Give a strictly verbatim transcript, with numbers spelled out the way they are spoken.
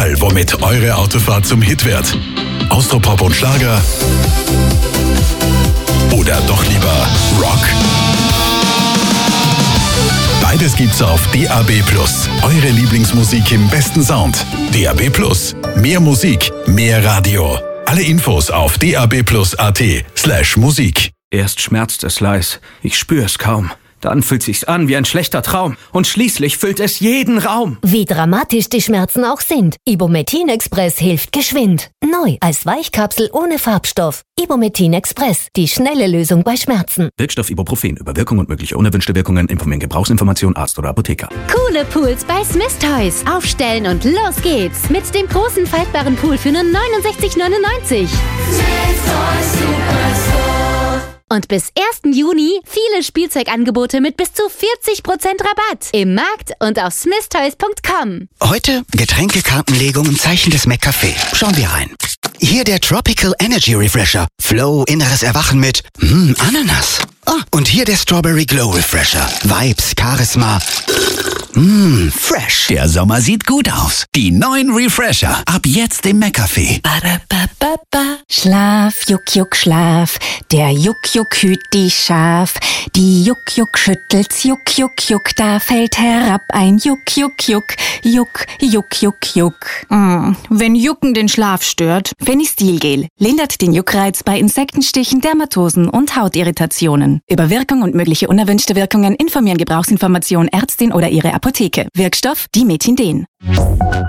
egal, womit eure Autofahrt zum Hit wird. Austropop und Schlager oder doch lieber Rock? Beides gibt's auf D A B plus. Eure Lieblingsmusik im besten Sound. D A B plus. Mehr Musik, mehr Radio. Alle Infos auf dab plus at slash Musik. Erst schmerzt es leis, ich spür's kaum. Dann fühlt sich's an wie ein schlechter Traum. Und schließlich füllt es jeden Raum. Wie dramatisch die Schmerzen auch sind. Ibumetin Express hilft geschwind. Neu als Weichkapsel ohne Farbstoff. Ibumetin Express, die schnelle Lösung bei Schmerzen. Wirkstoff Ibuprofen. Über Wirkung und mögliche unerwünschte Wirkungen informieren Gebrauchsinformation Arzt oder Apotheker. Coole Pools bei Smith Toys. Aufstellen und los geht's. Mit dem großen faltbaren Pool für nur neunundsechzig neunundneunzig. Smith Toys Superstore. Und bis ersten Juni viele Spielzeugangebote mit bis zu vierzig Prozent Rabatt. Im Markt und auf smith toys punkt com. Heute Getränkekartenlegung im Zeichen des McCafé. Schauen wir rein. Hier der Tropical Energy Refresher. Flow, inneres Erwachen mit mm, Ananas. Ah, und hier der Strawberry Glow Refresher. Vibes, Charisma. Mmm, fresh. Der Sommer sieht gut aus. Die neuen Refresher. Ab jetzt im McCafé. Schlaf, Juck, Juck, Schlaf. Der Juck, Juck hüt die Schaf. Die Juck, Juck schüttelt's, Juck, Juck, Juck. Da fällt herab ein Juck, Juck, Juck. Juck, Juck, Juck, Juck. Mm, wenn Jucken den Schlaf stört. Fenistilgel lindert den Juckreiz bei Insektenstichen, Dermatosen und Hautirritationen. Über Wirkung und mögliche unerwünschte Wirkungen informieren Gebrauchsinformation Ärztin oder ihre Apotheke. Wirkstoff Dimetindin.